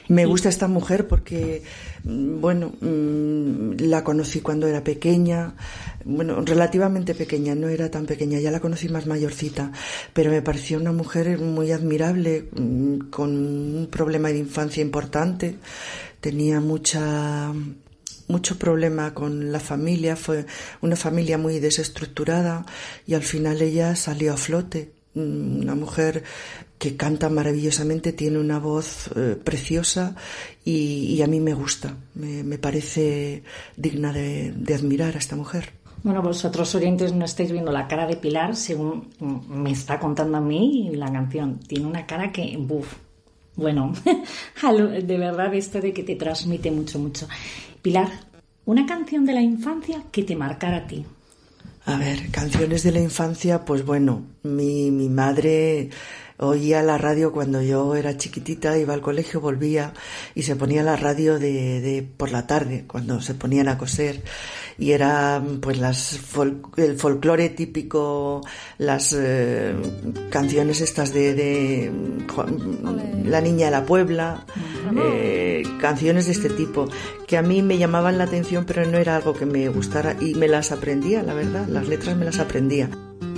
Me Y gusta esta mujer porque, bueno, la conocí cuando era pequeña, bueno, relativamente pequeña, no era tan pequeña, ya la conocí más mayorcita, pero me pareció una mujer muy admirable, con un problema de infancia importante, tenía mucho problema con la familia, fue una familia muy desestructurada y al final ella salió a flote. Una mujer que canta maravillosamente, tiene una voz preciosa y a mí me gusta, me parece digna de admirar a esta mujer. bueno, vosotros oyentes no estáis viendo la cara de Pilar, según me está contando a mí la canción. Tiene una cara que, buf, bueno, de verdad esto de que te transmite mucho, mucho. Pilar, una canción de la infancia que te marcara a ti. A ver, canciones de la infancia, pues bueno, mi madre oía la radio cuando yo era chiquitita, iba al colegio, volvía y se ponía la radio de por la tarde, cuando se ponían a coser, y era pues el folclore típico, las canciones estas de La Niña de la Puebla, canciones de este tipo, que a mí me llamaban la atención, pero no era algo que me gustara y me las aprendía, la verdad, las letras me las aprendía.